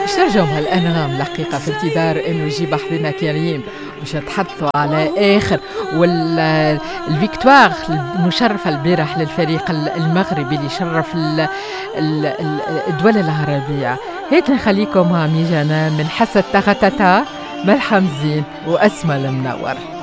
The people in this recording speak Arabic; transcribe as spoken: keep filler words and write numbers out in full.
باش نرجعوا هالأنغام الحقيقة في انتظار إنه يجيب حظنا كريم باش نتحدثوا على آخر والفيكتوار المشرفة البارح للفريق المغربي اللي شرف ال- ال- ال- الدول العربية. هيك نخليكم مع ميجانا من حسن تغتتا ملحم زين وأسمى المنور.